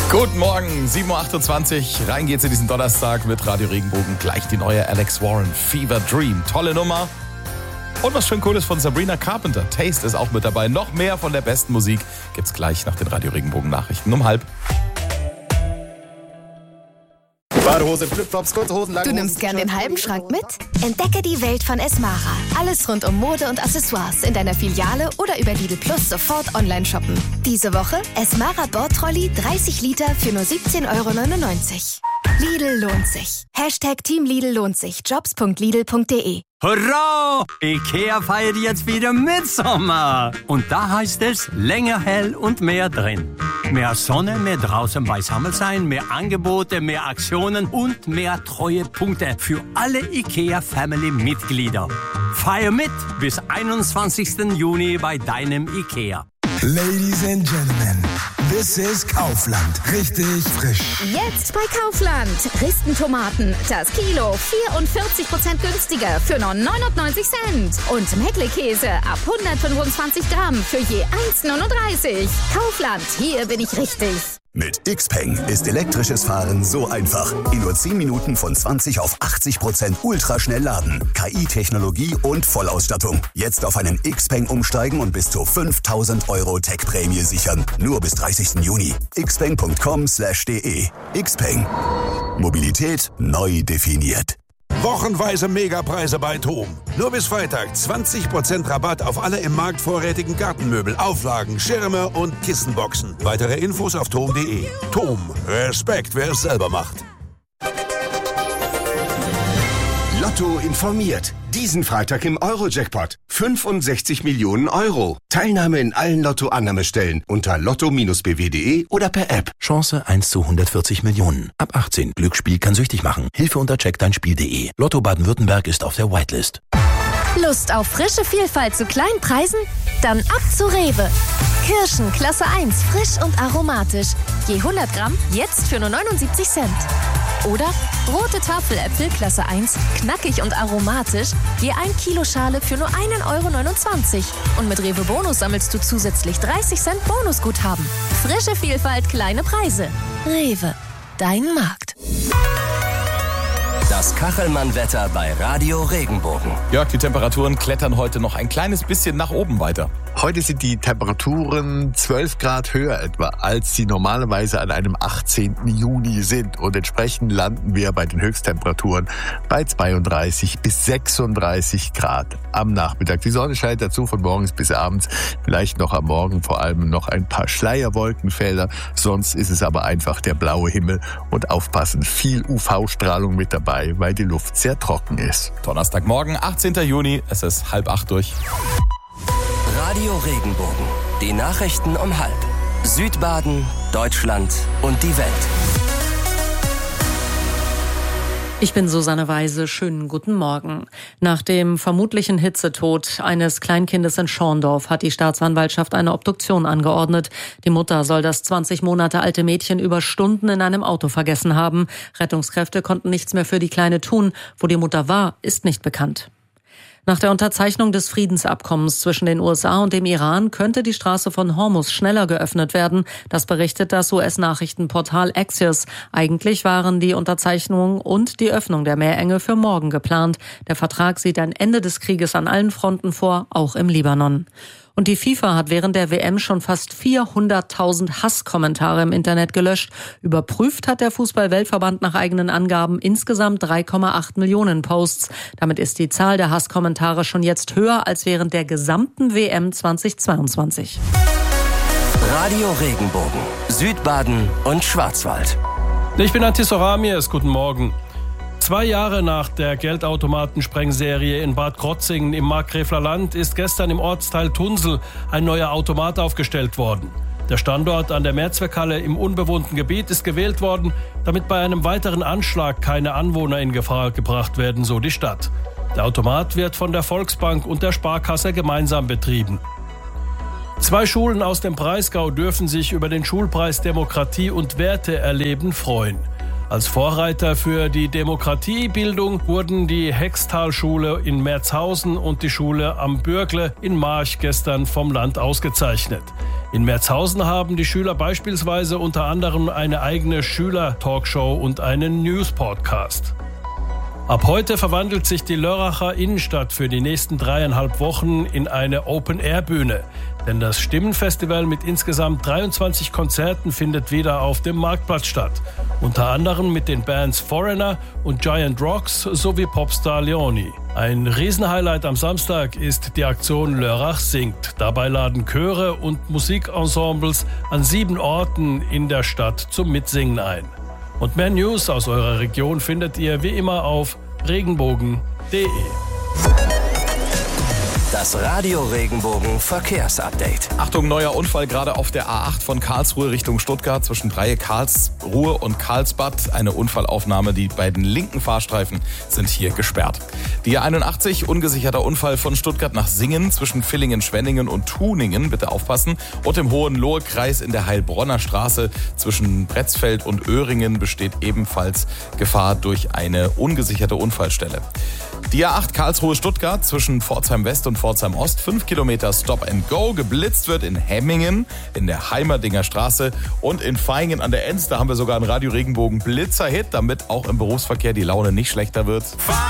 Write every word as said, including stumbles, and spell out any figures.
Guten Morgen, sieben Uhr achtundzwanzig. Rein geht's in diesen Donnerstag mit Radio Regenbogen. Gleich die neue Alex Warren, Fever Dream. Tolle Nummer. Und was schön cool ist von Sabrina Carpenter. Taste ist auch mit dabei. Noch mehr von der besten Musik gibt's gleich nach den Radio Regenbogen Nachrichten um halb. Badehose, Flipflops, kurze Hosen, lange Du nimmst gern den halben Schrank mit? Entdecke die Welt von Esmara. Alles rund um Mode und Accessoires in deiner Filiale oder über Lidl Plus sofort online shoppen. Diese Woche Esmara Bordtrolley dreißig Liter für nur siebzehn Euro neunundneunzig. Lidl lohnt sich. Hashtag Team Lidl lohnt sich. Jobs punkt lidl punkt de. Hurra! Ikea feiert jetzt wieder Mitsommer. Und da heißt es länger hell und mehr drin. Mehr Sonne, mehr draußen beisammen sein, mehr Angebote, mehr Aktionen und mehr Treuepunkte für alle Ikea-Family-Mitglieder. Feier mit bis einundzwanzigsten Juni bei deinem Ikea. Ladies and Gentlemen, this is Kaufland. Richtig frisch. Jetzt bei Kaufland. Ristentomaten, das Kilo vierundvierzig Prozent günstiger für nur neunundneunzig Cent. Und Mettlekäse ab hundertfünfundzwanzig Gramm für je eins Komma neununddreißig. Kaufland, hier bin ich richtig. Mit Xpeng ist elektrisches Fahren so einfach. In nur zehn Minuten von zwanzig auf achtzig Prozent ultraschnell laden. K I-Technologie und Vollausstattung. Jetzt auf einen Xpeng umsteigen und bis zu fünftausend Euro Tech-Prämie sichern. Nur bis dreißigsten Juni. xpeng punkt com slash de. Xpeng. Mobilität neu definiert. Wochenweise Megapreise bei TOM. Nur bis Freitag zwanzig Prozent Rabatt auf alle im Markt vorrätigen Gartenmöbel, Auflagen, Schirme und Kissenboxen. Weitere Infos auf tom punkt de. TOM. Respekt, wer es selber macht. Lotto informiert. Diesen Freitag im Euro-Jackpot. fünfundsechzig Millionen Euro. Teilnahme in allen Lotto-Annahmestellen unter lotto Bindestrich b w punkt de oder per App. Chance eins zu hundertvierzig Millionen. Ab achtzehn. Glücksspiel kann süchtig machen. Hilfe unter check dein spiel punkt de. Lotto Baden-Württemberg ist auf der Whitelist. Lust auf frische Vielfalt zu kleinen Preisen? Dann ab zu Rewe. Kirschen Klasse eins, frisch und aromatisch. Je hundert Gramm, jetzt für nur neunundsiebzig Cent. Oder rote Tafeläpfel Klasse eins, knackig und aromatisch. Je ein Kilo Schale für nur einen Euro neunundzwanzig. Und mit Rewe Bonus sammelst du zusätzlich dreißig Cent Bonusguthaben. Frische Vielfalt, kleine Preise. Rewe, dein Markt. Das Kachelmann-Wetter bei Radio Regenbogen. Jörg, die Temperaturen klettern heute noch ein kleines bisschen nach oben weiter. Heute sind die Temperaturen zwölf Grad höher etwa, als sie normalerweise an einem achtzehnten Juni sind. Und entsprechend landen wir bei den Höchsttemperaturen bei zweiunddreißig bis sechsunddreißig Grad am Nachmittag. Die Sonne scheint dazu von morgens bis abends. Vielleicht noch am Morgen vor allem noch ein paar Schleierwolkenfelder. Sonst ist es aber einfach der blaue Himmel. Und aufpassen, viel U V-Strahlung mit dabei, weil die Luft sehr trocken ist. Donnerstagmorgen, achtzehnten Juni, es ist halb acht durch. Radio Regenbogen. Die Nachrichten um halb. Südbaden, Deutschland und die Welt. Ich bin Susanne Weise. Schönen guten Morgen. Nach dem vermutlichen Hitzetod eines Kleinkindes in Schorndorf hat die Staatsanwaltschaft eine Obduktion angeordnet. Die Mutter soll das zwanzig Monate alte Mädchen über Stunden in einem Auto vergessen haben. Rettungskräfte konnten nichts mehr für die Kleine tun. Wo die Mutter war, ist nicht bekannt. Nach der Unterzeichnung des Friedensabkommens zwischen den U S A und dem Iran könnte die Straße von Hormuz schneller geöffnet werden. Das berichtet das U S-Nachrichtenportal Axios. Eigentlich waren die Unterzeichnung und die Öffnung der Meerenge für morgen geplant. Der Vertrag sieht ein Ende des Krieges an allen Fronten vor, auch im Libanon. Und die FIFA hat während der W M schon fast vierhunderttausend Hasskommentare im Internet gelöscht. Überprüft hat der Fußball-Weltverband nach eigenen Angaben insgesamt drei Komma acht Millionen Posts. Damit ist die Zahl der Hasskommentare schon jetzt höher als während der gesamten W M zweitausendzweiundzwanzig. Radio Regenbogen, Südbaden und Schwarzwald. Ich bin Antis Oramies, guten Morgen. Zwei Jahre nach der Geldautomatensprengserie in Bad Krotzingen im Markgräfler Land ist gestern im Ortsteil Tunsel ein neuer Automat aufgestellt worden. Der Standort an der Mehrzweckhalle im unbewohnten Gebiet ist gewählt worden, damit bei einem weiteren Anschlag keine Anwohner in Gefahr gebracht werden, so die Stadt. Der Automat wird von der Volksbank und der Sparkasse gemeinsam betrieben. Zwei Schulen aus dem Breisgau dürfen sich über den Schulpreis Demokratie und Werte erleben freuen. Als Vorreiter für die Demokratiebildung wurden die Hextalschule in Merzhausen und die Schule am Bürgle in March gestern vom Land ausgezeichnet. In Merzhausen haben die Schüler beispielsweise unter anderem eine eigene Schüler-Talkshow und einen News-Podcast. Ab heute verwandelt sich die Lörracher Innenstadt für die nächsten dreieinhalb Wochen in eine Open-Air-Bühne. Denn das Stimmenfestival mit insgesamt dreiundzwanzig Konzerten findet wieder auf dem Marktplatz statt. Unter anderem mit den Bands Foreigner und Giant Rocks sowie Popstar Leoni. Ein Riesenhighlight am Samstag ist die Aktion Lörrach singt. Dabei laden Chöre und Musikensembles an sieben Orten in der Stadt zum Mitsingen ein. Und mehr News aus eurer Region findet ihr wie immer auf regenbogen punkt de. Das Radio Regenbogen Verkehrsupdate. Achtung, neuer Unfall gerade auf der A acht von Karlsruhe Richtung Stuttgart zwischen Dreieck Karlsruhe und Karlsbad. Eine Unfallaufnahme, die beiden linken Fahrstreifen sind hier gesperrt. Die A einundachtzig, ungesicherter Unfall von Stuttgart nach Singen zwischen Villingen, Schwenningen und Tuningen, bitte aufpassen. Und im Hohenlohe-Kreis in der Heilbronner Straße zwischen Bretzfeld und Öhringen besteht ebenfalls Gefahr durch eine ungesicherte Unfallstelle. Die A acht Karlsruhe-Stuttgart zwischen Pforzheim West und Pforzheim Ost, fünf Kilometer Stop and Go. Geblitzt wird in Hemmingen, in der Heimerdinger Straße und in Vaihingen an der Enz. Da haben wir sogar einen Radio Regenbogen Blitzer-Hit, damit auch im Berufsverkehr die Laune nicht schlechter wird.